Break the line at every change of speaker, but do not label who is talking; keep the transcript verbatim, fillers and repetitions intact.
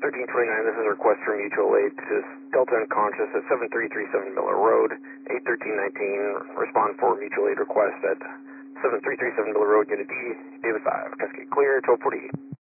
thirteen twenty-nine, this is a request for mutual aid to Delta Unconscious at seven three three seven Miller Road, eight thirteen nineteen. Respond for mutual aid request at seven three three seven Miller Road, Unit D, Davis five. Cascade clear, twelve forty.